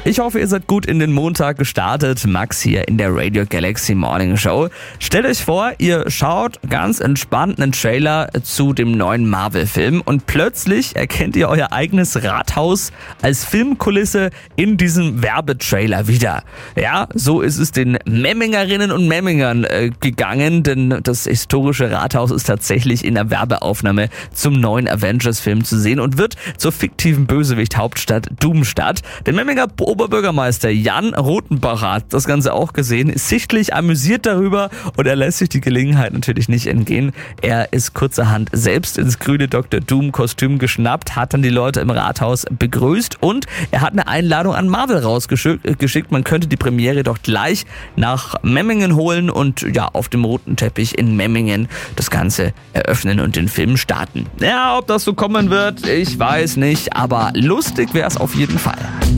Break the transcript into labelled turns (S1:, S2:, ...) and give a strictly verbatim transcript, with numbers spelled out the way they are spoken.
S1: Ich hoffe, ihr seid gut in den Montag gestartet. Max hier in der Radio Galaxy Morning Show. Stellt euch vor, ihr schaut ganz entspannt einen Trailer zu dem neuen Marvel-Film und plötzlich erkennt ihr euer eigenes Rathaus als Filmkulisse in diesem Werbetrailer wieder. Ja, so ist es den Memmingerinnen und Memmingern äh, gegangen, denn das historische Rathaus ist tatsächlich in der Werbeaufnahme zum neuen Avengers-Film zu sehen und wird zur fiktiven Bösewicht-Hauptstadt Doomstadt. Der Memminger Oberbürgermeister Jan Rothenbacher hat das Ganze auch gesehen, ist sichtlich amüsiert darüber und er lässt sich die Gelegenheit natürlich nicht entgehen. Er ist kurzerhand selbst ins grüne Doktor Doom-Kostüm geschnappt, hat dann die Leute im Rathaus begrüßt und er hat eine Einladung an Marvel rausgeschickt. Man könnte die Premiere doch gleich nach Memmingen holen und ja, auf dem roten Teppich in Memmingen das Ganze eröffnen und den Film starten. Ja, ob das so kommen wird, ich weiß nicht, aber lustig wäre es auf jeden Fall.